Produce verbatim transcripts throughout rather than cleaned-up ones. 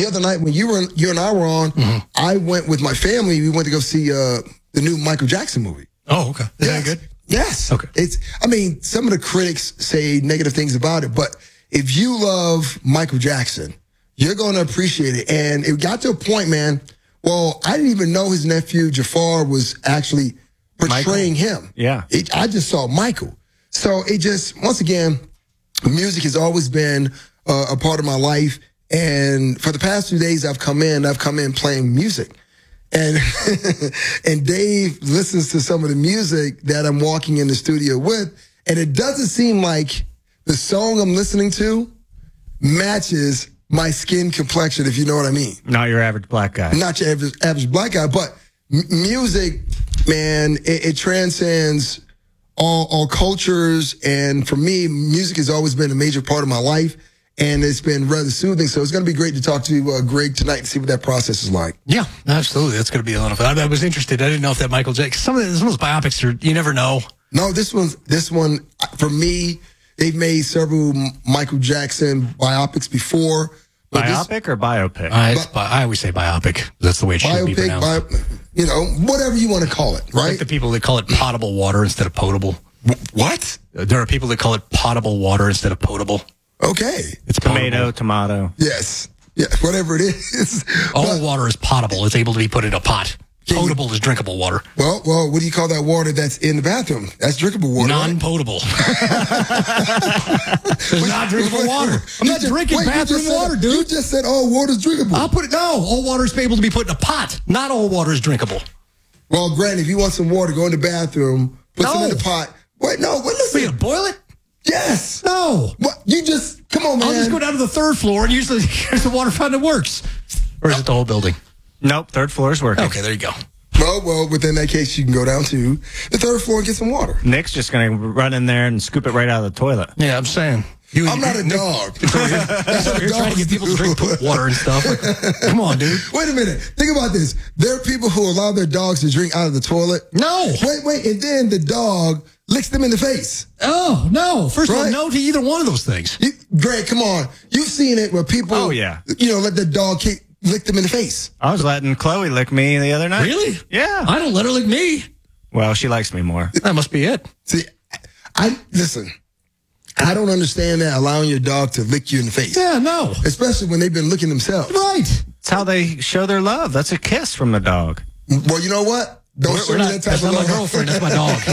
the other night when you were you and I were on, mm-hmm. I went with my family. We went to go see uh, the new Michael Jackson movie. Oh, okay. Is yes. that good? Yes. Okay. It's. I mean, some of the critics say negative things about it, but if you love Michael Jackson, you're going to appreciate it. And it got to a point, man. Well, I didn't even know his nephew Jafar was actually portraying Michael. him. Yeah. It, I just saw Michael. So it just, once again, music has always been uh, a part of my life. And for the past few days I've come in, I've come in playing music. And and Dave listens to some of the music that I'm walking in the studio with. And it doesn't seem like the song I'm listening to matches my skin complexion, if you know what I mean. Not your average black guy. Not your average, average black guy. But m- music, man, it, it transcends all, all cultures. And for me, music has always been a major part of my life. And it's been rather soothing. So it's going to be great to talk to uh, Greg tonight and see what that process is like. Yeah, absolutely. That's going to be a lot of fun. I, I was interested. I didn't know if that Michael Jackson, some of, the, some of those biopics are, you never know. No, this one's, this one, for me, they've made several Michael Jackson biopics before. Biopic this, or biopic? I, bi- I always say biopic. That's the way it should biopic, be pronounced. Bio, you know, whatever you want to call it, right? Like the people that call it potable water instead of potable. What? There are people that call it potable water instead of potable. Okay. It's tomato, tomato. Yes. Yeah, whatever it is. All but, water is potable. It's able to be put in a pot. Potable is drinkable water. Well, well, what do you call that water that's in the bathroom? That's drinkable water. Non-potable. Right? It's not drinkable water. I'm not just, drinking wait, bathroom said, water, dude. You just said all water's drinkable. I'll put it. No, all water is able to be put in a pot. Not all water is drinkable. Well, Grant, if you want some water, go in the bathroom, put no. some in the pot. Wait, no, wait, listen. Are you gonna boil it? Yes. No. What? You just, come on, man. I'll just go down to the third floor and use the, here's the water fountain that works. Or is it the whole building? Nope, third floor is working. Okay, there you go. Well, well, within that case, you can go down to the third floor and get some water. Nick's just going to run in there and scoop it right out of the toilet. Yeah, I'm saying. You, I'm not a Nick, dog. That's what you're trying to get people to drink water and stuff. Come on, dude. Wait a minute. Think about this. There are people who allow their dogs to drink out of the toilet. No. Wait, wait. And then the dog licks them in the face. Oh, no. First right? of all, no to either one of those things. You, Greg, come on. You've seen it where people, oh, yeah. you know, let the dog kick, lick them in the face. I was letting Chloe lick me the other night. Really? Yeah. I don't let her lick me. Well, she likes me more. That must be it. See, I listen. I don't understand that, allowing your dog to lick you in the face. Yeah, no. Especially when they've been licking themselves. Right. It's how they show their love. That's a kiss from the dog. Well, you know what? Don't we're, show we're me not, that type that's of not love. my girlfriend. That's my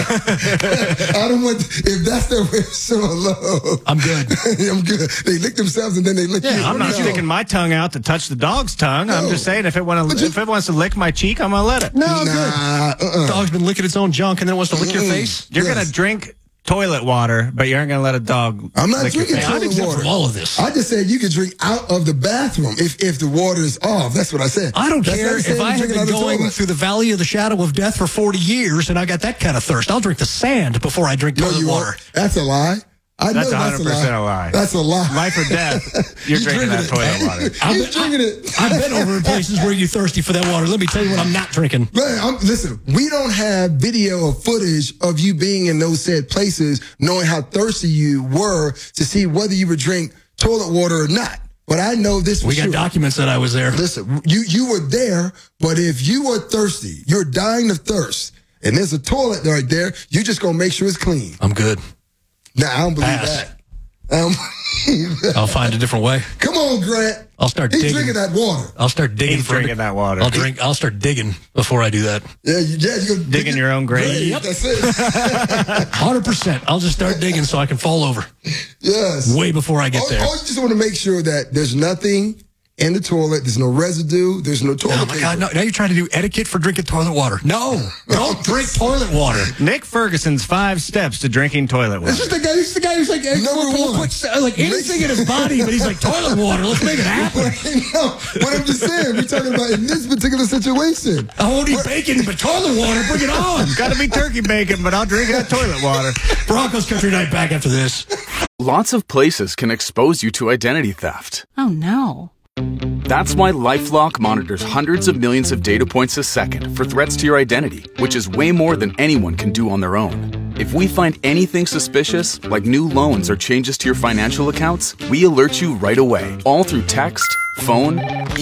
dog. I don't want, if that's their way of showing love. I'm good. I'm good. They lick themselves and then they lick yeah, you. I'm not no. sticking my tongue out to touch the dog's tongue. No. I'm just saying if it, wanna, you, if it wants to lick my cheek, I'm going to let it. No, nah, good. Uh-uh. Dog's been licking its own junk and then it wants to lick your face. You're yes. going to drink toilet water, but you aren't going to let a dog I'm not lick your drinking face. toilet I'm exempt water. from all of this. I just said you could drink out of the bathroom if, if the water is off. That's what I said. I don't That's care not the if same I as have drinking been out of the going toilet. through the valley of the shadow of death for forty years and I got that kind of thirst. I'll drink the sand before I drink No, toilet you water. won't. That's a lie. I That's know one that's hundred percent a lie. a lie. That's a lie. Life or death, you're You drinking that it. toilet water. You're I've, drinking it. I've been over in places where you're thirsty for that water. Let me tell you what I'm not drinking. Man, I'm, listen, we don't have video or footage of you being in those said places, knowing how thirsty you were to see whether you would drink toilet water or not. But I know this for We got sure. documents that I was there. Listen, you, you were there, but if you were thirsty, you're dying of thirst, and there's a toilet right there, you just gonna make sure it's clean. I'm good. Nah, I don't believe Pass. that. I don't believe that. I'll find a different way. Come on, Grant. I'll start He's digging. drinking that water. I'll start digging. He's for drinking it. that water. I'll drink. I'll start digging before I do that. Yeah, you, yeah, you gonna Digging your own grave. Yep. That's it. one hundred percent. I'll just start digging so I can fall over. Yes. Way before I get All, there. all you just want to make sure that there's nothing in the toilet. There's no residue. There's no toilet Oh my paper. God! No, now you're trying to do etiquette for drinking toilet water. No, don't drink toilet water. Nick Ferguson's five steps to drinking toilet water. This is the guy. This is the guy who's like, Number we'll one. put, uh, like anything in his body, but he's like toilet water. Let's make it happen. No, but I'm just saying, we're talking about in this particular situation. I won't eat bacon, but toilet water. Bring it on. Got to be turkey bacon, but I'll drink that toilet water. Broncos Country Night back after this. Lots of places can expose you to identity theft. Oh no. That's why LifeLock monitors hundreds of millions of data points a second for threats to your identity, which is way more than anyone can do on their own. If we find anything suspicious, like new loans or changes to your financial accounts, we alert you right away, all through text, phone,